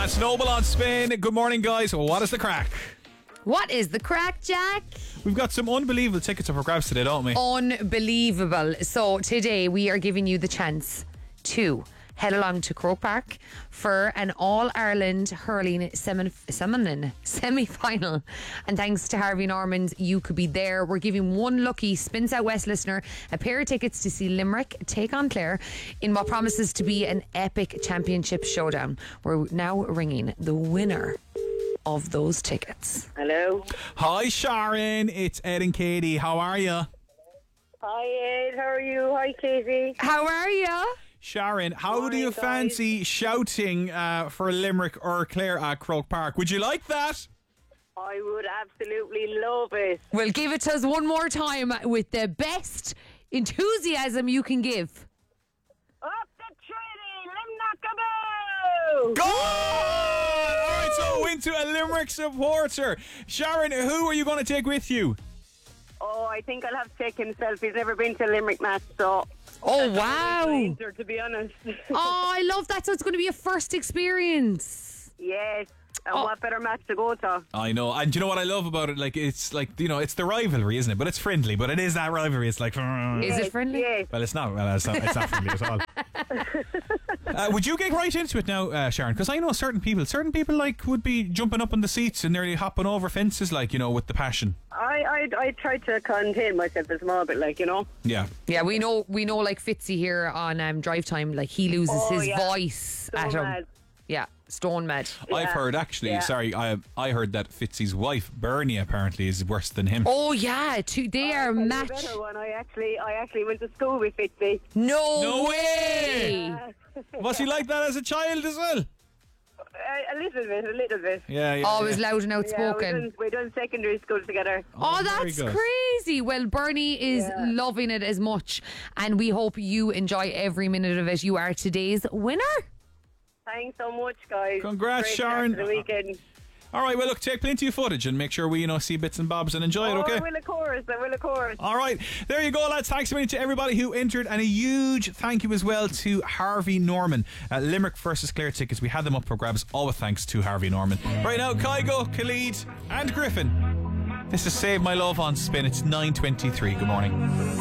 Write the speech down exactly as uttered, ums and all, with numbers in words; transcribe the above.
That's Noble on Spin. Good morning, guys. What is the crack? What is the crack, Jack? We've got some unbelievable tickets up for grabs today, don't we? Unbelievable. So today we are giving you the chance to head along to Croke Park for an All-Ireland hurling semi- semi- semi-final. And thanks to Harvey Norman's, you could be there. We're giving one lucky Spin South West listener a pair of tickets to see Limerick take on Clare in what promises to be an epic championship showdown. We're now ringing the winner of those tickets. Hello. Hi, Sharon. It's Ed and Katie. How are you? Hi, Ed. How are you? Hi, Katie. How are you? Sharon, how Morning, do you guys. fancy shouting uh, for Limerick or Clare at Croke Park? Would you like that? I would absolutely love it. Well, give it to us one more time with the best enthusiasm you can give. Up the tree, Limnackaboo! Go! All right, so into a Limerick supporter. Sharon, who are you going to take with you? Oh, I think I'll have to take himself. He's never been to a Limerick match, so... Oh, wow. Answer, to be honest. Oh, I love that. So it's going to be a first experience. Yes. And Oh. what better match to go to? I know, and do you know what I love about it? Like, it's like, you know, it's the rivalry, isn't it? But it's friendly, but it is that rivalry. It's like, Is Yes, it friendly? Yes. well, it's not. Well, it's not, it's not friendly at all. Uh, would you get right into it now, uh, Sharon? Because I know certain people, certain people like would be jumping up on the seats and nearly hopping over fences, like, you know, with the passion. I, I, I tried to contain myself a small bit, like, you know. Yeah. Yeah, we know, we know like Fitzy here on um, Drive Time, like he loses Oh, his yeah. voice So at him. mad. Yeah, stone mad. I've Yeah. heard actually. Yeah. Sorry, I I heard that Fitzy's wife Bernie apparently is worse than him. Oh, yeah, two, they are I'll tell you a match. better one. I actually, I actually went to school with Fitzy. No, No way! way. Was he like that as a child as well? A, a little bit, a little bit. Yeah, yeah. Always yeah. loud and Yeah, we outspoken. done, we done secondary school together. Oh, Oh, very that's good. crazy. Well, Bernie is Yeah. loving it as much, and we hope you enjoy every minute of it. You are today's winner. Thanks so much, guys. Congrats, Great Sharon. start to the weekend. All right, well, look, take plenty of footage and make sure we, you know, see bits and bobs and enjoy it, Oh, okay? I will, of course. I will, of course. All right, there you go, lads. Thanks a million to everybody who entered, and a huge thank you as well to Harvey Norman. Uh, Limerick versus Clare tickets, we had them up for grabs, all with thanks to Harvey Norman. Right now, Kygo, Khalid, and Griffin. This is Save My Love on Spin. It's nine twenty-three. Good morning.